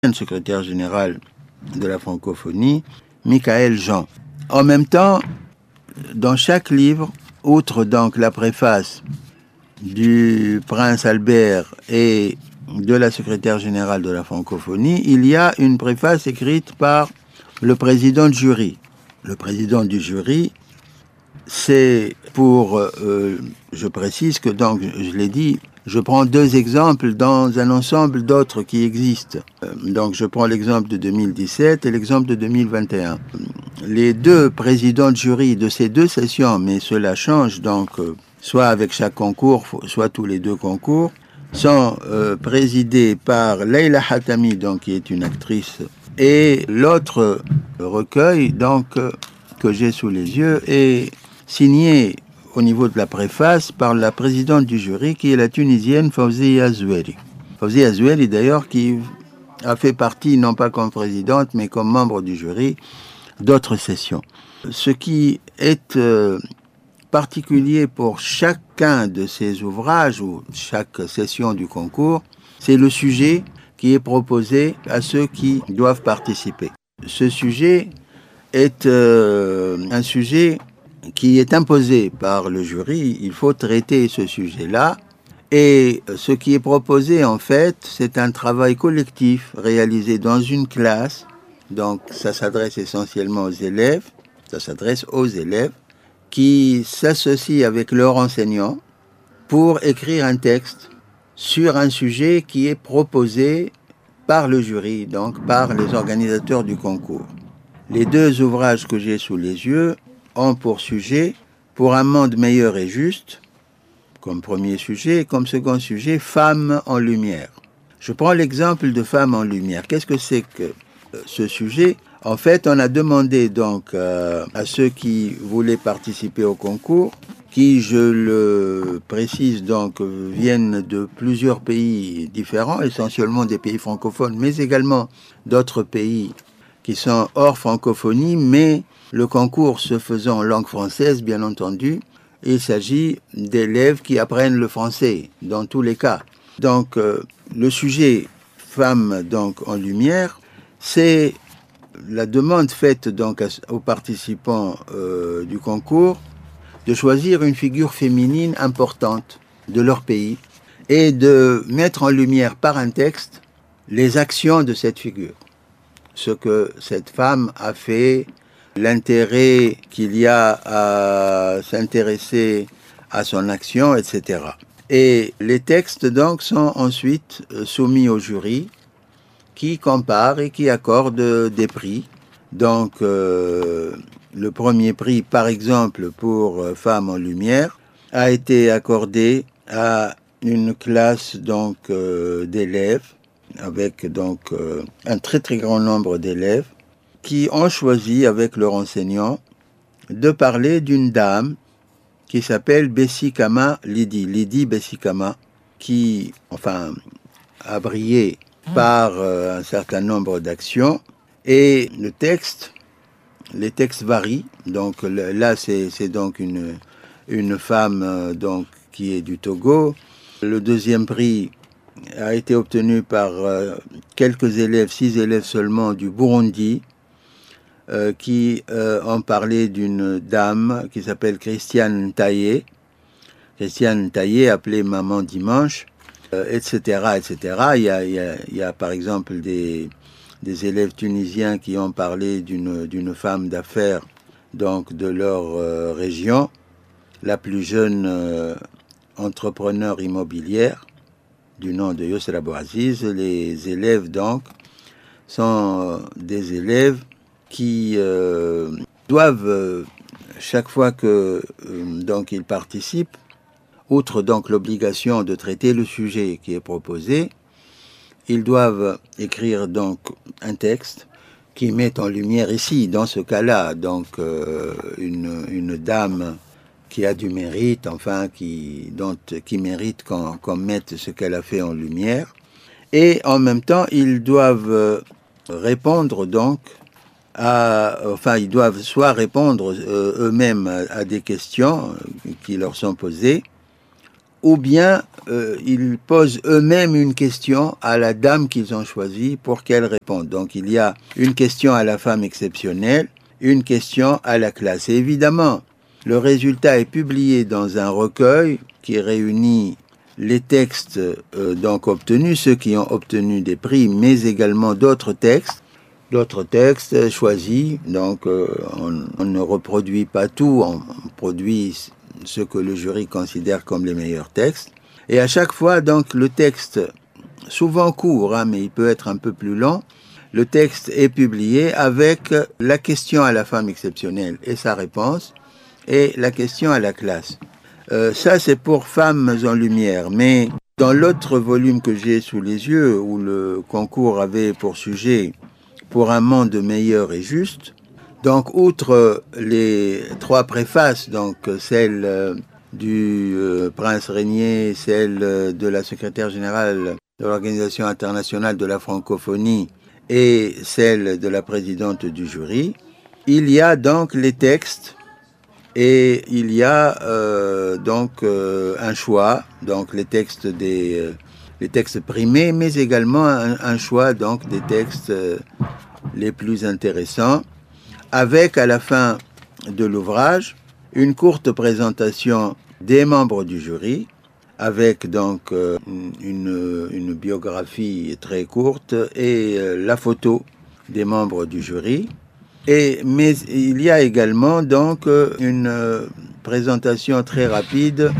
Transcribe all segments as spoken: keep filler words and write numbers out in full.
secrétaire général de la francophonie, Michael Jean. En même temps, dans chaque livre, outre donc la préface du prince Albert et de la secrétaire générale de la francophonie, il y a une préface écrite par le président du jury. Le président du jury, c'est pour, euh, je précise que donc, je l'ai dit, je prends deux exemples dans un ensemble d'autres qui existent. Donc je prends l'exemple de deux mille dix-sept et l'exemple de deux mille vingt et un. Les deux présidents de jury de ces deux sessions, mais cela change donc, soit avec chaque concours, soit tous les deux concours, sont euh, présidés par Leila Hatami, donc, qui est une actrice, et l'autre recueil donc, que j'ai sous les yeux est signé au niveau de la préface par la présidente du jury, qui est la Tunisienne Fawzia Zoueri. Fawzia Zoueri, d'ailleurs, qui a fait partie, non pas comme présidente, mais comme membre du jury, d'autres sessions. Ce qui est euh, particulier pour chacun de ces ouvrages, ou chaque session du concours, c'est le sujet qui est proposé à ceux qui doivent participer. Ce sujet est euh, un sujet qui est imposé par le jury. Il faut traiter ce sujet-là. Et ce qui est proposé, en fait, c'est un travail collectif réalisé dans une classe. Donc, ça s'adresse essentiellement aux élèves. Ça s'adresse aux élèves qui s'associent avec leurs enseignants pour écrire un texte sur un sujet qui est proposé par le jury, donc par les organisateurs du concours. Les deux ouvrages que j'ai sous les yeux ont pour sujet « Pour un monde meilleur et juste », comme premier sujet, et comme second sujet « Femmes en lumière ». Je prends l'exemple de « Femmes en lumière ». Qu'est-ce que c'est que ce sujet? En fait, on a demandé donc euh, à ceux qui voulaient participer au concours, qui, je le précise, donc viennent de plusieurs pays différents, essentiellement des pays francophones, mais également d'autres pays qui sont hors francophonie, mais le concours se faisant en langue française, bien entendu, il s'agit d'élèves qui apprennent le français, dans tous les cas. Donc, euh, le sujet « Femmes donc, en lumière », c'est la demande faite donc, aux participants euh, du concours de choisir une figure féminine importante de leur pays et de mettre en lumière par un texte les actions de cette figure. Ce que cette femme a fait, l'intérêt qu'il y a à s'intéresser à son action, et cetera. Et les textes donc sont ensuite soumis au jury qui compare et qui accorde des prix. Donc euh, le premier prix, par exemple, pour Femmes en lumière, a été accordé à une classe donc euh, d'élèves, avec donc euh, un très très grand nombre d'élèves, qui ont choisi, avec leur enseignant, de parler d'une dame qui s'appelle Bessie Kama Lydie, Lydie Bessie Kama, qui, enfin, a brillé par euh, un certain nombre d'actions. Et le texte, les textes varient. Donc là, c'est, c'est donc une, une femme euh, donc, qui est du Togo. Le deuxième prix a été obtenu par euh, quelques élèves, six élèves seulement du Burundi, euh, qui euh, ont parlé d'une dame qui s'appelle Christiane Taillé, Christiane Taillé, appelée Maman Dimanche, euh, et cetera, et cetera. Il y a, il y a, il y a par exemple des, des élèves tunisiens qui ont parlé d'une, d'une femme d'affaires donc de leur euh, région, la plus jeune euh, entrepreneur immobilière, du nom de Yossra Bouaziz. Les élèves, donc, sont des élèves qui euh, doivent, euh, chaque fois que euh, donc, ils participent, outre donc l'obligation de traiter le sujet qui est proposé, ils doivent écrire donc un texte qui met en lumière ici, dans ce cas-là, donc euh, une, une dame qui a du mérite, enfin, qui, dont, qui mérite qu'on, qu'on mette ce qu'elle a fait en lumière. Et en même temps, ils doivent répondre donc à, enfin, ils doivent soit répondre euh, eux-mêmes à, à des questions qui leur sont posées, ou bien euh, ils posent eux-mêmes une question à la dame qu'ils ont choisie pour qu'elle réponde. Donc il y a une question à la femme exceptionnelle, une question à la classe. Et évidemment, le résultat est publié dans un recueil qui réunit les textes euh, donc obtenus, ceux qui ont obtenu des prix, mais également d'autres textes, d'autres textes choisis. Donc euh, on, on ne reproduit pas tout, on, on produit ce que le jury considère comme les meilleurs textes. Et à chaque fois, donc, le texte, souvent court, hein, mais il peut être un peu plus long, le texte est publié avec la question à la femme exceptionnelle et sa réponse, et la question à la classe. Euh, ça, c'est pour Femmes en Lumière, mais dans l'autre volume que j'ai sous les yeux, où le concours avait pour sujet « Pour un monde meilleur et juste », donc, outre les trois préfaces, donc celle euh, du euh, prince Régnier, celle euh, de la secrétaire générale de l'Organisation internationale de la francophonie et celle de la présidente du jury, il y a donc les textes et il y a euh, donc euh, un choix, donc les textes des euh, les textes primés, mais également un, un choix donc des textes euh, les plus intéressants, avec à la fin de l'ouvrage une courte présentation des membres du jury, avec donc euh, une, une biographie très courte et euh, la photo des membres du jury. Et, mais il y a également donc une euh, présentation très rapide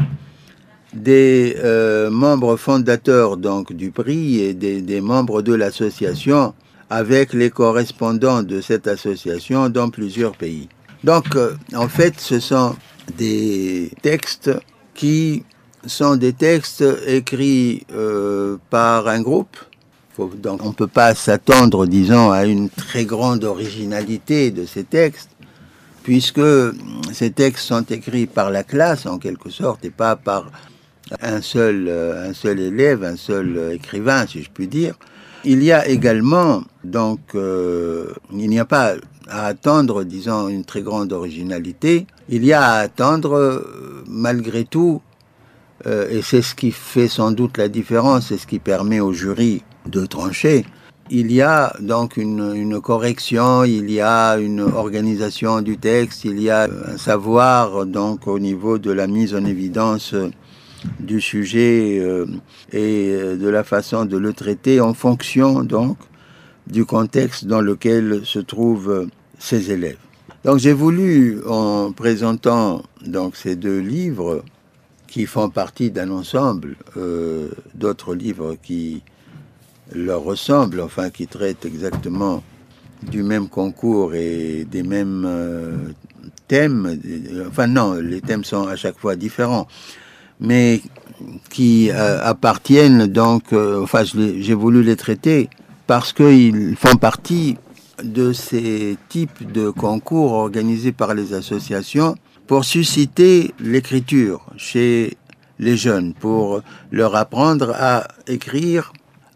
des euh, membres fondateurs donc du prix et des, des membres de l'association, avec les correspondants de cette association dans plusieurs pays. Donc, euh, en fait, ce sont des textes qui sont des textes écrits euh, par un groupe. Faut, donc, on ne peut pas s'attendre, disons, à une très grande originalité de ces textes, puisque ces textes sont écrits par la classe, en quelque sorte, et pas par un seul, euh, un seul élève, un seul écrivain, si je puis dire. Il y a également, donc, euh, il n'y a pas à attendre, disons, une très grande originalité. Il y a à attendre, euh, malgré tout, euh, et c'est ce qui fait sans doute la différence, c'est ce qui permet au jury de trancher. Il y a donc une, une correction, il y a une organisation du texte, il y a un savoir, donc, au niveau de la mise en évidence du sujet euh, et de la façon de le traiter en fonction donc du contexte dans lequel se trouvent ces élèves. Donc j'ai voulu, en présentant donc ces deux livres qui font partie d'un ensemble euh, d'autres livres qui leur ressemblent, enfin qui traitent exactement du même concours et des mêmes euh, thèmes, enfin non, les thèmes sont à chaque fois différents, mais qui euh, appartiennent donc, euh, enfin j'ai voulu les traiter parce qu'ils font partie de ces types de concours organisés par les associations pour susciter l'écriture chez les jeunes, pour leur apprendre à écrire,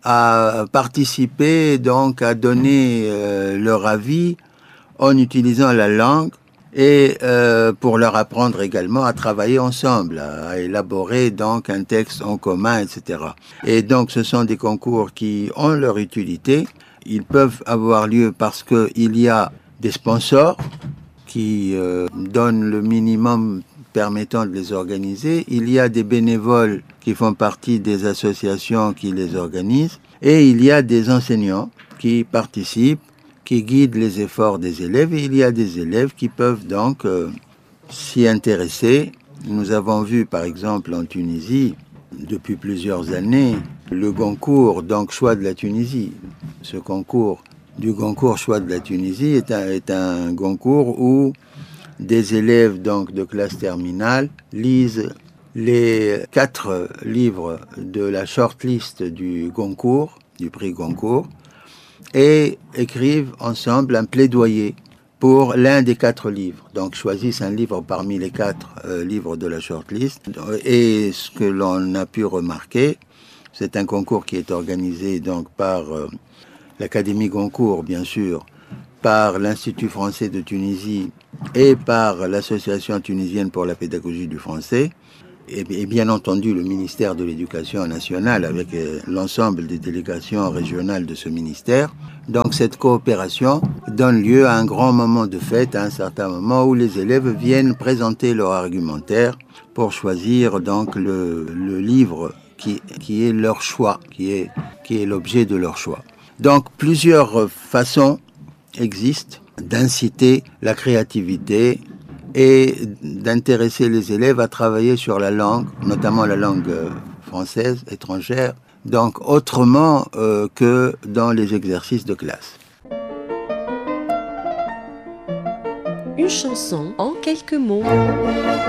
à participer, donc à donner euh, leur avis en utilisant la langue, et euh, pour leur apprendre également à travailler ensemble, à élaborer donc un texte en commun, et cetera. Et donc ce sont des concours qui ont leur utilité. Ils peuvent avoir lieu parce qu'il y a des sponsors qui euh, donnent le minimum permettant de les organiser. Il y a des bénévoles qui font partie des associations qui les organisent. Et il y a des enseignants qui participent, qui guident les efforts des élèves, et il y a des élèves qui peuvent donc euh, s'y intéresser. Nous avons vu par exemple en Tunisie, depuis plusieurs années, le concours donc Choix de la Tunisie. Ce concours du concours Choix de la Tunisie est un, est un concours où des élèves donc de classe terminale lisent les quatre livres de la shortlist du concours, du prix Goncourt, et écrivent ensemble un plaidoyer pour l'un des quatre livres. Donc choisissent un livre parmi les quatre euh, livres de la shortlist. Et ce que l'on a pu remarquer, c'est un concours qui est organisé donc par euh, l'Académie Goncourt, bien sûr, par l'Institut français de Tunisie et par l'Association tunisienne pour la pédagogie du français. et, et bien entendu le ministère de l'Éducation nationale avec euh, l'ensemble des délégations régionales de ce ministère. Donc cette coopération donne lieu à un grand moment de fête, à un certain moment où les élèves viennent présenter leur argumentaire pour choisir donc le, le livre qui, qui est leur choix, qui est, qui est l'objet de leur choix. Donc plusieurs façons existent d'inciter la créativité et d'intéresser les élèves à travailler sur la langue, notamment la langue française, étrangère, donc autrement euh, que dans les exercices de classe. Une chanson en quelques mots.